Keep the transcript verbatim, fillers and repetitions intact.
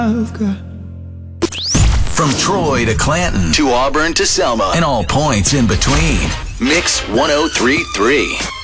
I've got. From Troy to Clanton to Auburn to Selma and all points in between. Mix one oh three point three.